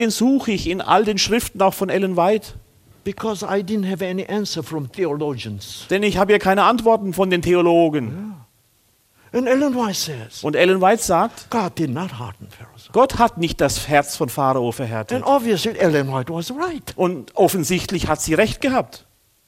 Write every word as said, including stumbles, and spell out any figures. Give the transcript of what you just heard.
suche ich in all den Schriften auch von Ellen White. Because I didn't have any answer from theologians. Denn ich habe ja keine Antworten von den Theologen. And Ellen White says, Und Ellen White sagt, God did not harden Pharaoh's heart. Gott hat nicht das Herz von Pharao verhärtet. And obviously Ellen White was right. Und offensichtlich hat sie recht gehabt.